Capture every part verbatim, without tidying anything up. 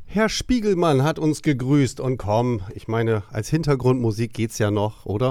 Herr Spiegelmann hat uns gegrüßt und komm, ich meine, als Hintergrundmusik geht's ja noch, oder?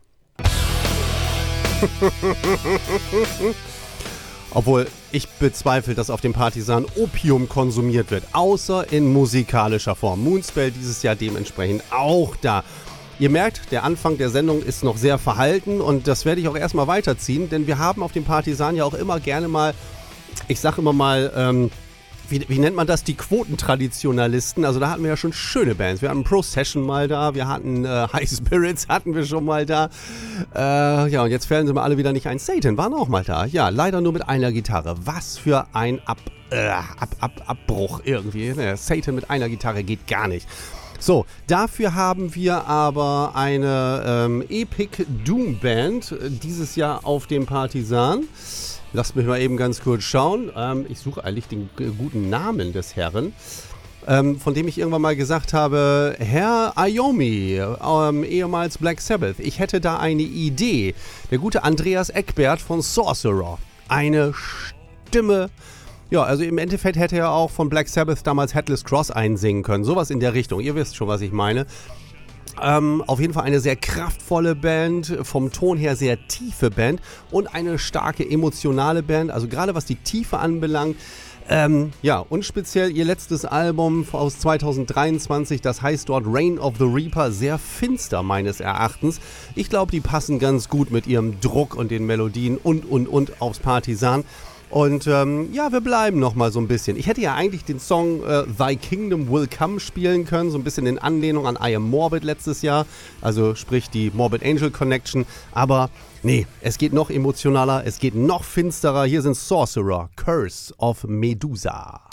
Obwohl, ich bezweifle, dass auf dem Partisan Opium konsumiert wird, außer in musikalischer Form. Moonspell dieses Jahr dementsprechend auch da. Ihr merkt, der Anfang der Sendung ist noch sehr verhalten und das werde ich auch erstmal weiterziehen, denn wir haben auf dem Partisan ja auch immer gerne mal, ich sag immer mal, ähm, Wie, wie nennt man das? Die Quotentraditionalisten. Also da hatten wir ja schon schöne Bands. Wir hatten Procession mal da, wir hatten äh, High Spirits hatten wir schon mal da. Äh, ja, und jetzt fällen sie mal alle wieder nicht ein. Satan waren auch mal da. Ja, leider nur mit einer Gitarre. Was für ein Ab, äh, Ab, Ab, Abbruch irgendwie. Ne, Satan mit einer Gitarre geht gar nicht. So, dafür haben wir aber eine ähm, Epic Doom Band äh, dieses Jahr auf dem Partisan. Lasst mich mal eben ganz kurz schauen. Ähm, ich suche eigentlich den g- guten Namen des Herren, ähm, von dem ich irgendwann mal gesagt habe, Herr Iommi, ähm, ehemals Black Sabbath, ich hätte da eine Idee. Der gute Andreas Eckbert von Sorcerer. Eine Stimme. Ja, also im Endeffekt hätte er auch von Black Sabbath damals Headless Cross einsingen können. Sowas in der Richtung. Ihr wisst schon, was ich meine. Ähm, auf jeden Fall eine sehr kraftvolle Band, vom Ton her sehr tiefe Band und eine starke emotionale Band, also gerade was die Tiefe anbelangt. Ähm, ja, und speziell ihr letztes Album aus zwanzig dreiundzwanzig, das heißt dort Reign of the Reaper, sehr finster meines Erachtens. Ich glaube, die passen ganz gut mit ihrem Druck und den Melodien und, und, und aufs Partisan. Und ähm, ja, wir bleiben noch mal so ein bisschen. Ich hätte ja eigentlich den Song äh, Thy Kingdom Will Come spielen können, so ein bisschen in Anlehnung an I Am Morbid letztes Jahr, also sprich die Morbid Angel Connection, aber nee, es geht noch emotionaler, es geht noch finsterer. Hier sind Sorcerer, Curse of Medusa.